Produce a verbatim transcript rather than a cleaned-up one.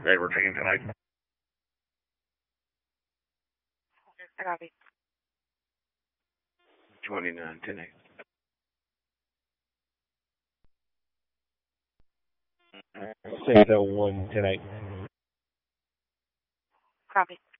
They were taking tonight. Copy. twenty-nine tonight. six oh one tonight. Copy.